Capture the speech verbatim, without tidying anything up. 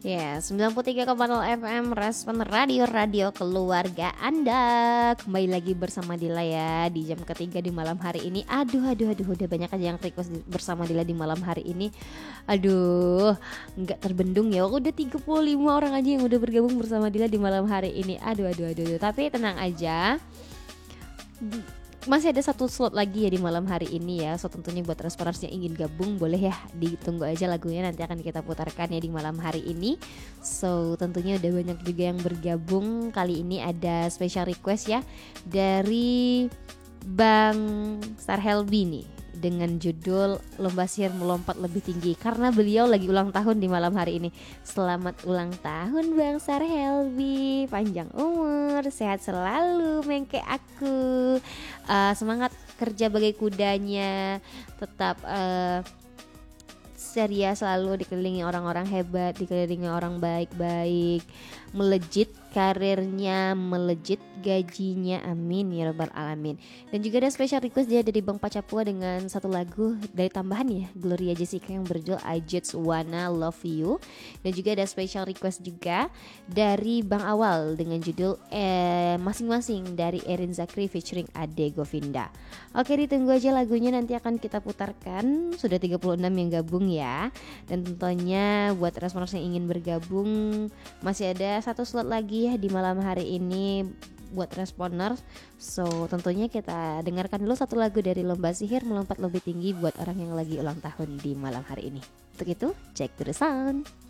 Ya, sembilan puluh tiga koma nol F M Respon Radio-radio keluarga Anda. Kembali lagi bersama Dila ya di jam ketiga di malam hari ini. Aduh, aduh, aduh, udah banyak aja yang request di- bersama Dila di malam hari ini. Aduh, nggak terbendung ya. Udah tiga puluh lima orang aja yang udah bergabung bersama Dila di malam hari ini. Aduh, aduh, aduh, aduh. Tapi tenang aja, masih ada satu slot lagi ya di malam hari ini ya. So tentunya buat responers yang ingin gabung boleh ya ditunggu aja lagunya, nanti akan kita putarkan ya di malam hari ini. So tentunya udah banyak juga yang bergabung. Kali ini ada special request ya dari Bang Star Helby nih dengan judul Lomba Sihir Melompat Lebih Tinggi, karena beliau lagi ulang tahun di malam hari ini. Selamat ulang tahun Bang Star Helby, panjang umur, sehat selalu mengke aku. Uh, semangat kerja bagai kudanya, tetap uh, ceria, selalu dikelilingi orang-orang hebat, dikelilingi orang baik-baik, melejit karirnya, melejit gajinya, amin ya rabbal alamin. Dan juga ada special request dia dari Bang Pacapua dengan satu lagu dari tambahan ya, Gloria Jessica yang berjudul I Just Wanna Love You. Dan juga ada special request juga dari Bang Awal dengan judul eh, masing-masing dari Erin Zakri featuring Ade Govinda. Oke, ditunggu aja lagunya, nanti akan kita putarkan. Sudah tiga puluh enam yang gabung ya. Dan tentunya buat responers yang ingin bergabung masih ada satu slot lagi ya di malam hari ini buat responers. So tentunya kita dengarkan dulu satu lagu dari Lomba Sihir Melompat Lebih Tinggi buat orang yang lagi ulang tahun di malam hari ini. Untuk itu, check the sound.